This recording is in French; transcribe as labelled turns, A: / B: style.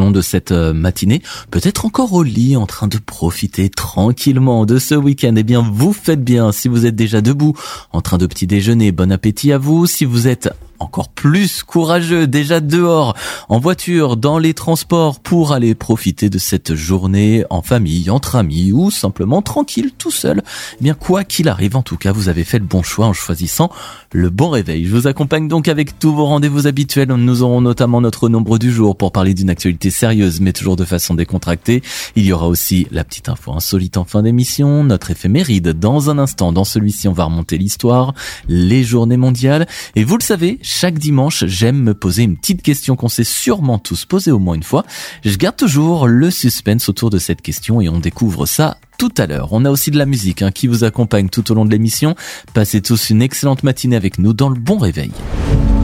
A: long de cette matinée, peut-être encore au lit en train de profiter tranquillement de ce week-end. Eh bien, vous faites bien. Si vous êtes déjà debout en train de petit déjeuner, bon appétit à vous. Si vous êtes encore plus courageux, déjà dehors, en voiture, dans les transports, pour aller profiter de cette journée en famille, entre amis ou simplement tranquille, tout seul. Eh bien, quoi qu'il arrive, en tout cas, vous avez fait le bon choix en choisissant le bon réveil. Je vous accompagne donc avec tous vos rendez-vous habituels. Nous aurons notamment notre nombre du jour pour parler d'une actualité sérieuse, mais toujours de façon décontractée. Il y aura aussi la petite info insolite en fin d'émission, notre éphéméride dans un instant. Dans celui-ci, on va remonter l'histoire, les journées mondiales. Et vous le savez, chaque dimanche, j'aime me poser une petite question qu'on s'est sûrement tous posée au moins une fois. Je garde toujours le suspense autour de cette question et on découvre ça tout à l'heure. On a aussi de la musique qui vous accompagne tout au long de l'émission. Passez tous une excellente matinée avec nous dans le bon réveil.